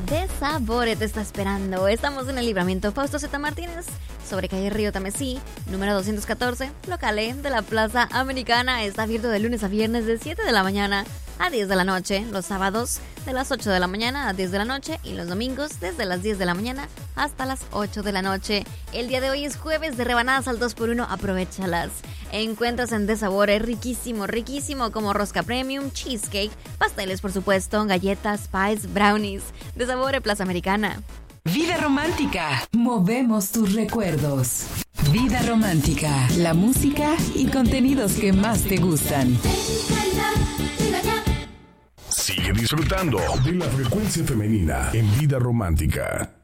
de Sabore te está esperando. Estamos en el Libramiento Fausto Z. Martínez, sobre calle Río Tamesí, número 214, local de la Plaza Americana. Está abierto de lunes a viernes de 7 de la mañana a 10 de la noche, los sábados de las 8 de la mañana a 10 de la noche y los domingos desde las 10 de la mañana hasta las 8 de la noche. El día de hoy es jueves de rebanadas al 2x1, aprovéchalas. Encuentras en De Sabore riquísimo, riquísimo como rosca premium, cheesecake, pasteles por supuesto, galletas, pies, brownies. De Sabore, Plaza Americana. Vida romántica, movemos tus recuerdos. Vida romántica, la música y contenidos que más te gustan. Sigue disfrutando de la frecuencia femenina en Vida Romántica.